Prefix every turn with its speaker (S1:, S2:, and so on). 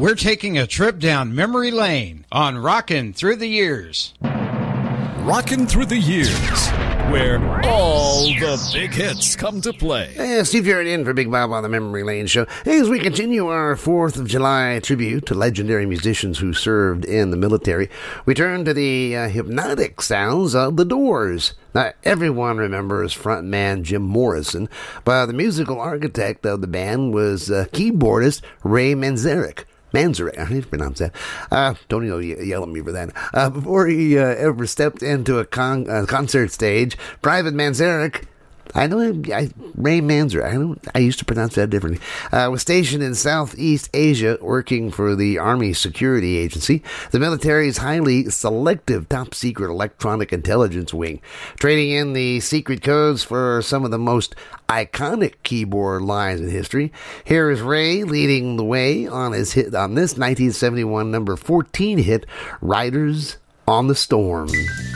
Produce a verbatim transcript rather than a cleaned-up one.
S1: We're taking a trip down memory lane on Rockin' Through the Years.
S2: Rockin' Through the Years, where all the big hits come to play.
S3: Hey, Steve here in for Big Bob on the Memory Lane Show. As we continue our fourth of July tribute to legendary musicians who served in the military, we turn to the uh, hypnotic sounds of The Doors. Now, everyone remembers frontman Jim Morrison, but the musical architect of the band was uh, keyboardist Ray Manzarek. Manzarek, I need to pronounce that. Uh, don't you know, yell at me for that. Uh, before he uh, ever stepped into a con- uh, concert stage, Private Manzarek, I know I, Ray Manzarek, I know I used to pronounce that differently, uh, was stationed in Southeast Asia working for the Army Security Agency, the military's highly selective top-secret electronic intelligence wing, trading in the secret codes for some of the most iconic keyboard lines in history. Here is Ray leading the way on his hit on this nineteen seventy-one number fourteen hit, Riders on the Storm.